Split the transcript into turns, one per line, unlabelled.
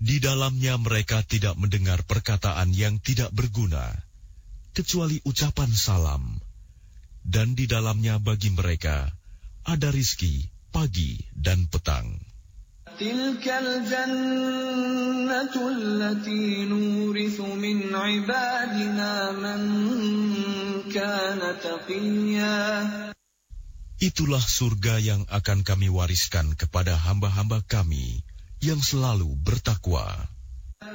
Di dalamnya mereka tidak mendengar perkataan yang tidak berguna, kecuali ucapan salam. Dan di dalamnya bagi mereka ada rizki pagi dan petang.
Tilkal jannatu allati nurithu min ibadina man kana taqiyya.
Itulah surga yang akan kami wariskan kepada hamba-hamba kami yang selalu bertakwa.